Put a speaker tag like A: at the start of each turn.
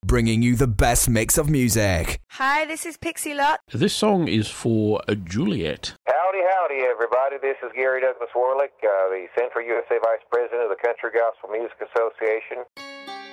A: bringing you the best mix of music.
B: Hi, this is Pixie Lott.
C: This song is for Juliet.
D: Howdy, everybody. This is Gary Douglas Warlick, the Central USA Vice President of the Country Gospel Music Association.